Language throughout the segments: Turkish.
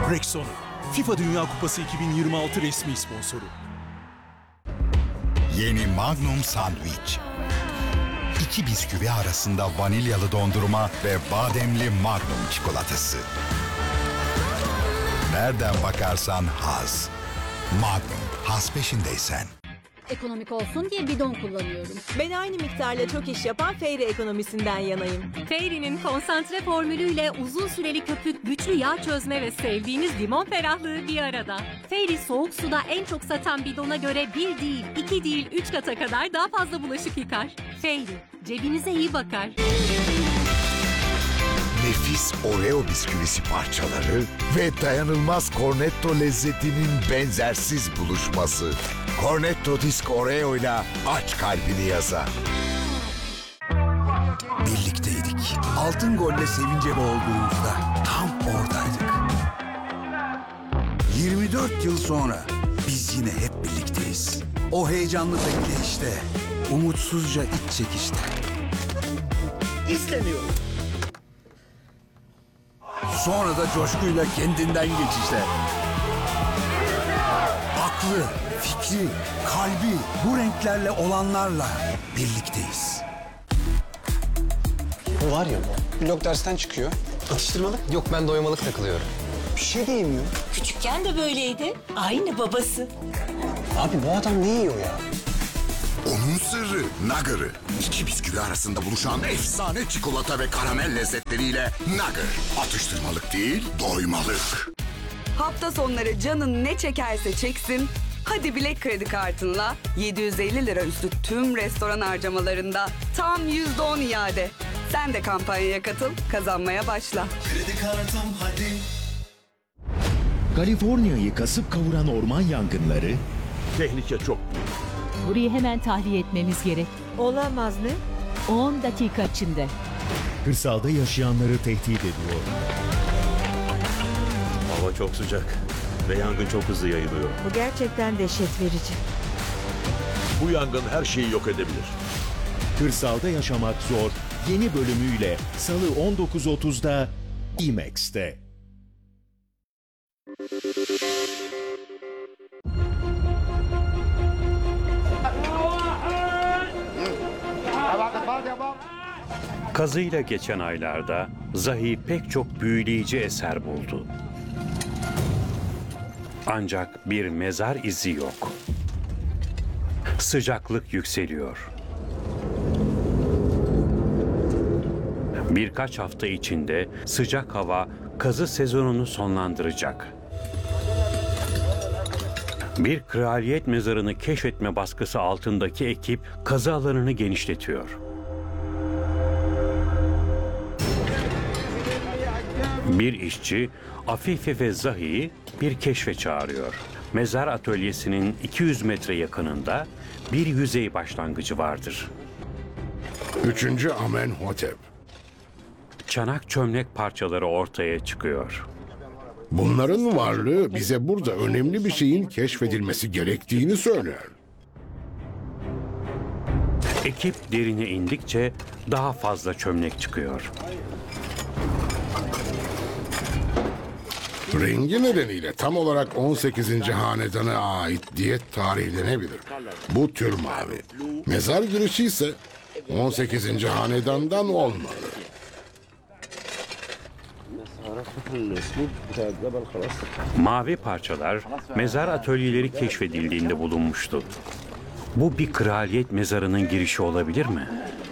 Rexona, FIFA Dünya Kupası 2026 resmi sponsoru. Yeni Magnum Sandwich. İki bisküvi arasında vanilyalı dondurma ve bademli Magnum çikolatası. Nereden bakarsan haz. Magnum, haz peşindeysen. Ekonomik olsun diye bidon kullanıyorum. Ben aynı miktarla çok iş yapan Fairy ekonomisinden yanayım. Fairy'nin konsantre formülüyle uzun süreli köpük, güçlü yağ çözme ve sevdiğiniz limon ferahlığı bir arada. Fairy soğuk suda en çok satan bidona göre 1 değil, 2 değil, 3 kata kadar daha fazla bulaşık yıkar. Fairy, cebinize iyi bakar. Nefis Oreo bisküvisi parçaları ve dayanılmaz Cornetto lezzetinin benzersiz buluşması. Cornetto Disk Oreo ile aç kalbini yaza. Birlikteydik. Altın golle sevince boğulduğumuzda tam oradaydık. 24 yıl sonra biz yine hep birlikteyiz. O heyecanlı bekleyişte, umutsuzca iç çekişte. İstemiyorum. Sonra da coşkuyla kendinden geçişte. Aklı, fikri, kalbi bu renklerle olanlarla birlikteyiz. O var ya, blok dersten çıkıyor. Atıştırmalık? Yok, ben doymalık takılıyorum. Bir şey de yemiyor. Küçükken de böyleydi. Aynı babası. Abi bu adam ne yiyor ya? Onun sırrı Nugger'ı. İki bisküvi arasında buluşan efsane çikolata ve karamel lezzetleriyle Nugger. Atıştırmalık değil, doymalık. Hafta sonları canın ne çekerse çeksin, hadi Bilek kredi kartınla 750 lira üstü tüm restoran harcamalarında tam %10 iade. Sen de kampanyaya katıl, kazanmaya başla. Kredi kartım hadi. Kaliforniya'yı kasıp kavuran orman yangınları... Tehlike çok büyük. Burayı hemen tahliye etmemiz gerek. Olamaz mı? 10 dakika içinde. Kırsalda yaşayanları tehdit ediyor. Hava çok sıcak ve yangın çok hızlı yayılıyor. Bu gerçekten dehşet verici. Bu yangın her şeyi yok edebilir. Kırsalda yaşamak zor. Yeni bölümüyle Salı 19.30'da IMAX'te. Kazıyla geçen aylarda Zahi pek çok büyüleyici eser buldu. Ancak bir mezar izi yok. Sıcaklık yükseliyor. Birkaç hafta içinde sıcak hava kazı sezonunu sonlandıracak. Bir kraliyet mezarını keşfetme baskısı altındaki ekip kazı alanını genişletiyor. Bir işçi Afife ve Zahi'yi bir keşfe çağırıyor. Mezar atölyesinin 200 metre yakınında bir yüzey başlangıcı vardır. 3. Amenhotep. Çanak çömlek parçaları ortaya çıkıyor. Bunların varlığı bize burada önemli bir şeyin keşfedilmesi gerektiğini söyler. Ekip derine indikçe daha fazla çömlek çıkıyor. Rengi nedeniyle tam olarak 18. hanedana ait diye tarihlenebilir. Bu tür mavi. Mezar girişi ise 18. hanedandan olmalı. Mavi parçalar mezar atölyeleri keşfedildiğinde bulunmuştu. Bu bir kraliyet mezarının girişi olabilir mi?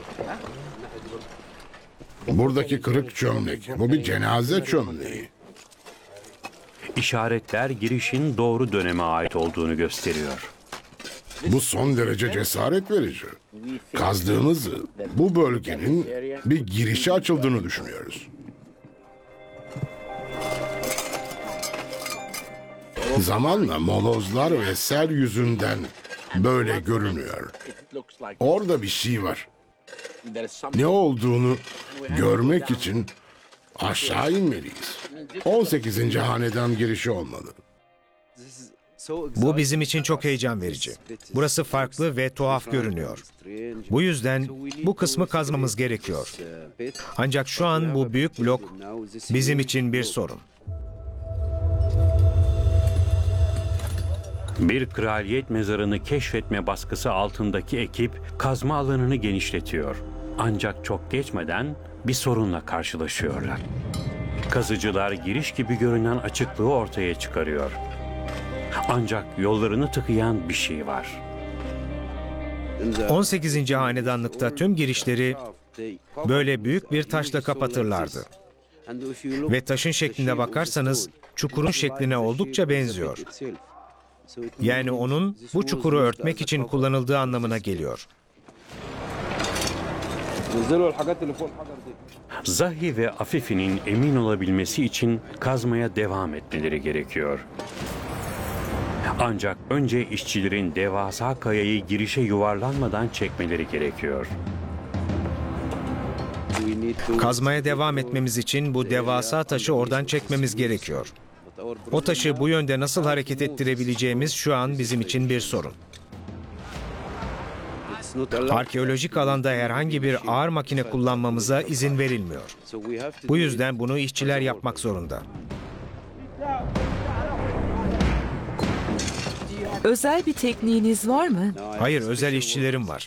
Buradaki kırık çömlek, bu bir cenaze çömleği. İşaretler girişin doğru döneme ait olduğunu gösteriyor. Bu son derece cesaret verici. Kazdığımız bu bölgenin bir girişi açıldığını düşünüyoruz. Zamanla molozlar ve sel yüzünden böyle görünüyor. Orada bir şey var. Ne olduğunu görmek için aşağı inmeliyiz. 18. hanedan girişi olmalı. Bu bizim için çok heyecan verici. Burası farklı ve tuhaf görünüyor. Bu yüzden bu kısmı kazmamız gerekiyor. Ancak şu an bu büyük blok bizim için bir sorun. Bir kraliyet mezarını keşfetme baskısı altındaki ekip kazma alanını genişletiyor. Ancak çok geçmeden bir sorunla karşılaşıyorlar. Kazıcılar giriş gibi görünen açıklığı ortaya çıkarıyor. Ancak yollarını tıkayan bir şey var. 18. hanedanlıkta tüm girişleri böyle büyük bir taşla kapatırlardı. Ve taşın şekline bakarsanız çukurun şekline oldukça benziyor. Yani onun bu çukuru örtmek için kullanıldığı anlamına geliyor. Zahi ve Afifi'nin emin olabilmesi için kazmaya devam etmeleri gerekiyor. Ancak önce işçilerin devasa kayayı girişe yuvarlanmadan çekmeleri gerekiyor. Kazmaya devam etmemiz için bu devasa taşı oradan çekmemiz gerekiyor. O taşı bu yönde nasıl hareket ettirebileceğimiz şu an bizim için bir sorun. Arkeolojik alanda herhangi bir ağır makine kullanmamıza izin verilmiyor. Bu yüzden bunu işçiler yapmak zorunda. Özel bir tekniğiniz var mı? Hayır, özel işçilerim var.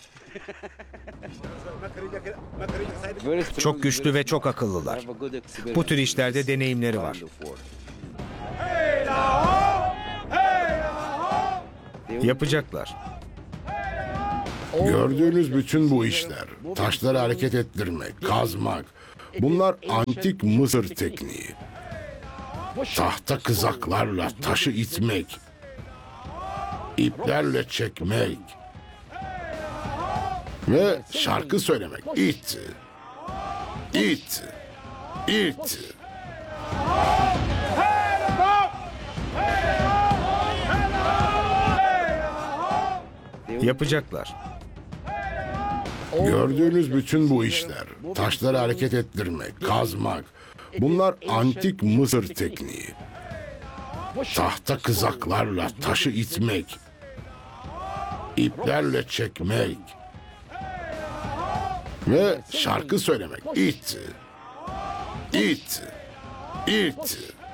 Çok güçlü ve çok akıllılar. Bu tür işlerde deneyimleri var. Yapacaklar. Gördüğünüz bütün bu işler, taşları hareket ettirmek, kazmak, bunlar antik Mısır tekniği. Tahta kızaklarla taşı itmek, iplerle çekmek ve şarkı söylemek. İt, it, it. Yapacaklar. Gördüğünüz bütün bu işler, taşları hareket ettirmek, kazmak, bunlar antik Mısır tekniği. Tahta kızaklarla taşı itmek, iplerle çekmek ve şarkı söylemek. İt, it, it.